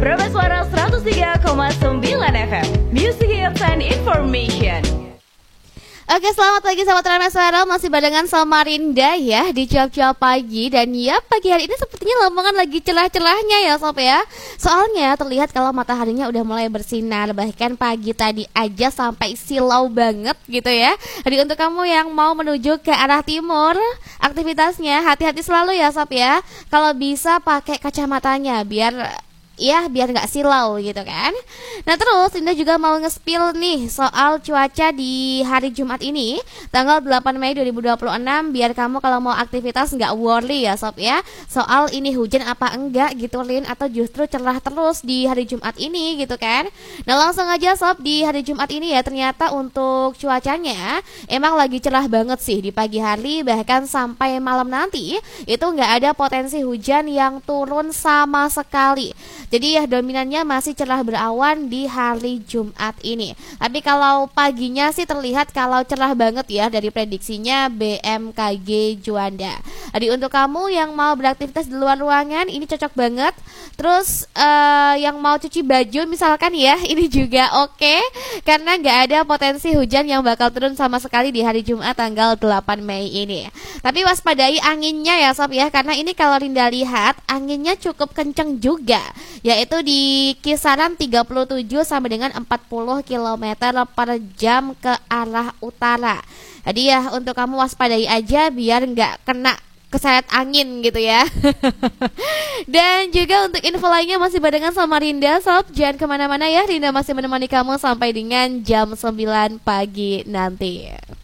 Prima Suara 103,9 FM, Music Hits and Information. Oke, selamat pagi sahabat Prima Suara, masih barengan sama Rinda ya di Cuap-Cuap Pagi. Dan ya, pagi hari ini sepertinya Lamongan lagi cerah-cerahnya ya sob ya. Soalnya terlihat kalau mataharinya udah mulai bersinar, bahkan pagi tadi aja sampai silau banget gitu ya. Jadi untuk kamu yang mau menuju ke arah timur, aktivitasnya hati-hati selalu ya sob ya. Kalau bisa pakai kacamatanya biar nggak silau gitu kan. Nah terus Linda juga mau nge-spill nih soal cuaca di hari Jumat ini tanggal 8 Mei 2026, biar kamu kalau mau aktivitas nggak worry ya sob ya, soal ini hujan apa enggak gitu Lin, atau justru cerah terus di hari Jumat ini gitu kan. Nah langsung aja sob, di hari Jumat ini ya ternyata untuk cuacanya emang lagi cerah banget sih di pagi hari, bahkan sampai malam nanti itu nggak ada potensi hujan yang turun sama sekali. Jadi ya dominannya masih cerah berawan di hari Jumat ini. Tapi kalau paginya sih terlihat kalau cerah banget ya dari prediksinya BMKG Juanda. Jadi untuk kamu yang mau beraktivitas di luar ruangan ini cocok banget. Terus yang mau cuci baju misalkan ya, ini juga oke, karena nggak ada potensi hujan yang bakal turun sama sekali di hari Jumat tanggal 8 Mei ini. Tapi waspadai anginnya ya sob ya, karena ini kalau Linda lihat anginnya cukup kenceng juga, yaitu di kisaran 37 sampai dengan 40 km per jam ke arah utara. Jadi ya untuk kamu waspadai aja biar nggak kena keseret angin gitu ya. Dan juga untuk info lainnya masih barengan sama Rinda sob, jangan kemana-mana ya, Rinda masih menemani kamu sampai dengan jam 9 pagi nanti.